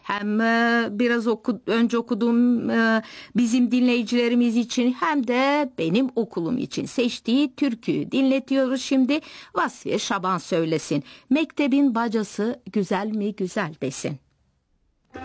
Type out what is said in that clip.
Hem biraz önce okuduğum bizim dinleyicilerimiz için hem de benim okulum için seçtiği türküyü dinletiyoruz şimdi. Vasfiye Şaban söylesin. Mektebin bacası güzel mi güzel desin.